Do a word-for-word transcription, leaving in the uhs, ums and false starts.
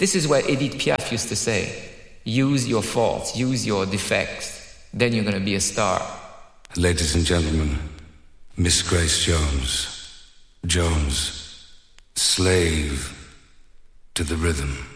This is what Edith Piaf used to say. Use your faults, use your defects, then you're going to be a star. Ladies and gentlemen, Miss Grace Jones. Jones, slave to the rhythm.